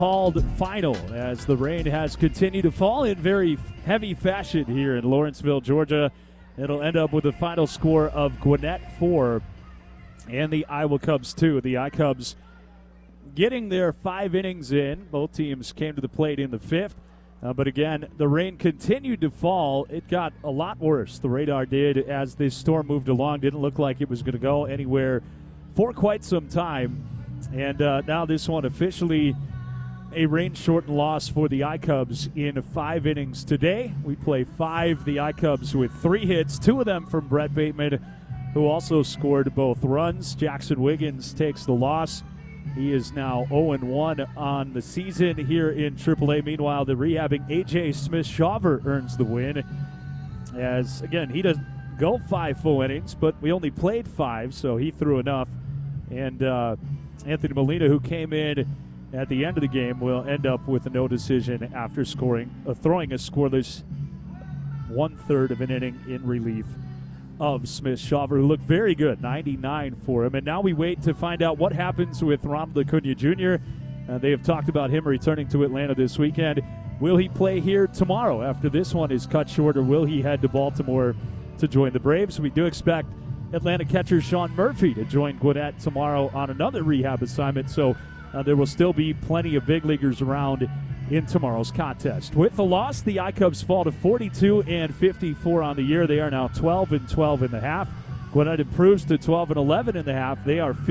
called final as the rain has continued to fall in very heavy fashion here in Lawrenceville, Georgia. It'll end up with a final score of Gwinnett 4 and the Iowa Cubs 2. The iCubs getting their 5 innings in. Both teams came to the plate in the 5th. But again, the rain continued to fall. It got a lot worse. The radar did as this storm moved along. Didn't look like it was going to go anywhere for quite some time. And now this one officially a rain-shortened loss for the iCubs in 5 innings today. We play 5. The iCubs with 3 hits, 2 of them from Brett Bateman, who also scored both runs. Jackson Wiggins takes the loss. He is now 0-1 on the season here in AAA. Meanwhile, the rehabbing A.J. Smith-Shawver earns the win. As, again, he doesn't go 5 full innings, but we only played 5, so he threw enough. And Anthony Molina, who came in at the end of the game, will end up with a no decision after throwing a scoreless 1/3 of an inning in relief of Smith-Shawver, who looked very good, 99 for him. And now we wait to find out what happens with Ronald Acuna Jr. They have talked about him returning to Atlanta this weekend. Will he play here tomorrow after this one is cut short, or will he head to Baltimore to join the Braves? We do expect Atlanta catcher Sean Murphy to join Gwinnett tomorrow on another rehab assignment, so there will still be plenty of big leaguers around in tomorrow's contest. With the loss, the iCubs fall to 42-54 on the year. They are now 12-12 in the half. Gwinnett improves to 12-11 in the half. They are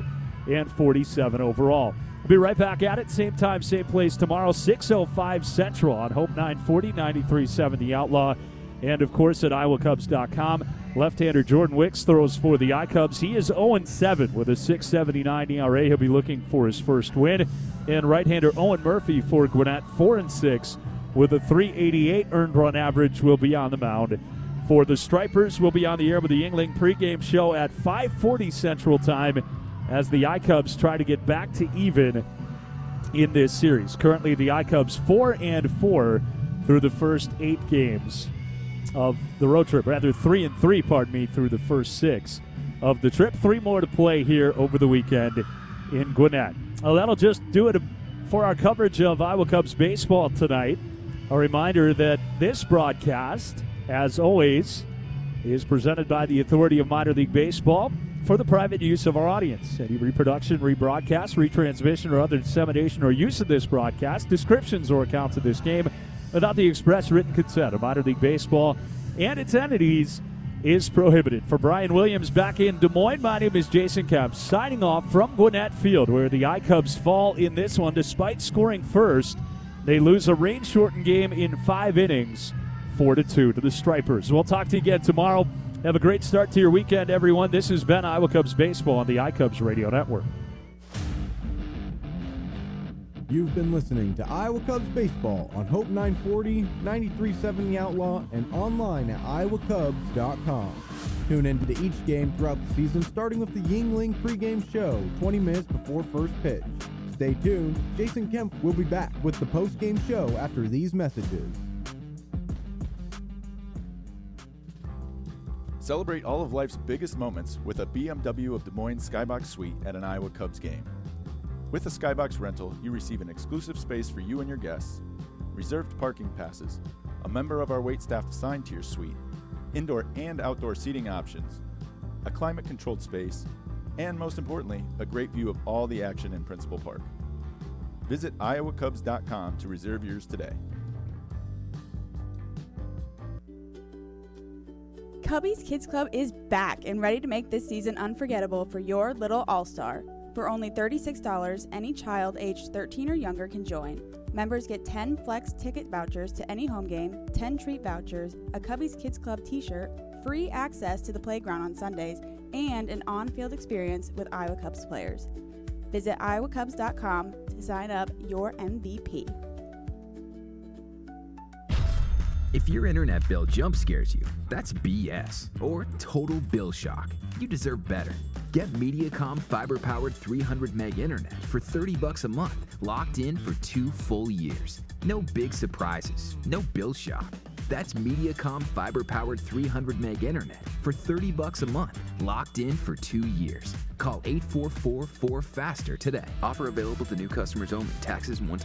50-47 overall. We'll be right back at it, same time, same place tomorrow, 6:05 Central on Hope 940, 93.7 The Outlaw, and of course at iowacubs.com. Left-hander Jordan Wicks throws for the iCubs. He is 0-7 with a 6.79 ERA. He'll be looking for his first win. And right-hander Owen Murphy for Gwinnett, 4-6 with a 3.88 earned run average, will be on the mound. For the Stripers, we'll be on the air with the Yuengling pregame show at 5:40 Central Time as the iCubs try to get back to even in this series. Currently, the iCubs 4-4 through the first 8 games of the road trip, rather 3-3, through the first 6 of the trip. 3 more to play here over the weekend in Gwinnett. Well, that'll just do it for our coverage of Iowa Cubs baseball tonight. A reminder that this broadcast, as always, is presented by the Authority of Minor League Baseball for the private use of our audience. Any reproduction, rebroadcast, retransmission, or other dissemination or use of this broadcast, descriptions or accounts of this game without the express written consent of Minor League Baseball and its entities is prohibited. For Brian Williams back in Des Moines, my name is Jason Kemp, signing off from Gwinnett Field, where the iCubs fall in this one. Despite scoring first, they lose a rain-shortened game in 5 innings, 4-2 to the Stripers. We'll talk to you again tomorrow. Have a great start to your weekend, everyone. This has been Iowa Cubs Baseball on the iCubs Radio Network. You've been listening to Iowa Cubs Baseball on Hope 940, 93.7 The Outlaw, and online at iowacubs.com. Tune into each game throughout the season, starting with the Yuengling pregame show 20 minutes before first pitch. Stay tuned. Jason Kemp will be back with the postgame show after these messages. Celebrate all of life's biggest moments with a BMW of Des Moines Skybox Suite at an Iowa Cubs game. With a Skybox rental, you receive an exclusive space for you and your guests, reserved parking passes, a member of our waitstaff assigned to your suite, indoor and outdoor seating options, a climate-controlled space, and most importantly, a great view of all the action in Principal Park. Visit iowacubs.com to reserve yours today. Cubby's Kids Club is back and ready to make this season unforgettable for your little all-star. For only $36, any child aged 13 or younger can join. Members get 10 flex ticket vouchers to any home game, 10 treat vouchers, a Cubby's Kids Club t-shirt, free access to the playground on Sundays, and an on-field experience with Iowa Cubs players. Visit iowacubs.com to sign up your MVP. If your internet bill jump scares you, that's BS or total bill shock. You deserve better. Get Mediacom fiber-powered 300 meg internet for $30 a month, locked in for 2 full years. No big surprises, no bill shock. That's Mediacom fiber-powered 300 meg internet for $30 a month, locked in for 2 years. Call 844-4FASTER today. Offer available to new customers only. Taxes and one-time